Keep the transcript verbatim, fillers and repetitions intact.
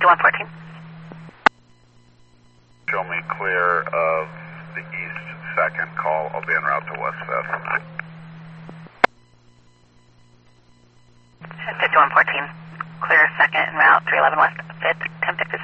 fifty-one fourteen. Show me clear of the east second call. I'll be en route to West fifth. fifty-one fourteen. Clear second en route, three eleven West fifth, ten fifty.